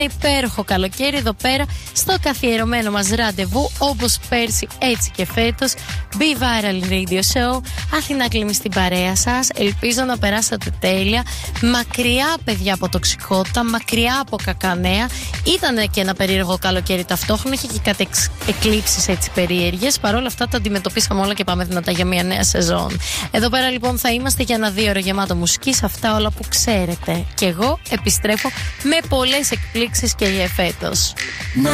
υπέροχο καλοκαίρι εδώ πέρα στο καθιερωμένο μας ραντεβού, όπως πέρσι έτσι και φέτος. Be Viral Radio Show. Αθηνά Κλίμη στην παρέα σας. Ελπίζω να περάσατε τέλεια. Μακριά, παιδιά, από τοξικότητα, μακριά από κακά νέα. Ήταν και ένα περίεργο καλοκαίρι ταυτόχρονα. Είχε και κάτι εκλήψεις έτσι περίεργες. Παρ' όλα αυτά τα αντιμετωπίσαμε όλα και πάμε δυνατά για μια νέα σεζόν. Εδώ πέρα λοιπόν θα είμαστε για ένα 2 ώρο γεμάτο μουσική, σε αυτά όλα που ξέρετε. Και εγώ επιστρέφω με πολλές εκπλήξεις και για φέτος.